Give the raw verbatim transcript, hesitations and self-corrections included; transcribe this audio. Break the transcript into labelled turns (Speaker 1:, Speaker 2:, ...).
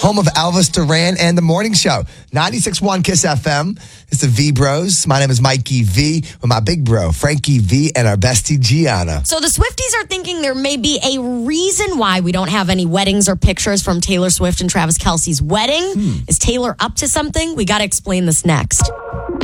Speaker 1: home of Elvis Duran and The Morning Show. ninety-six point one Kiss F M. It's the V Bros. My name is Mikey V with my big bro, Frankie V, and our bestie, Gianna.
Speaker 2: So the Swifties are thinking there may be a reason why we don't have any weddings or pictures from Taylor Swift and Travis Kelce's wedding. Hmm. Is Taylor up to something? We got to explain this next.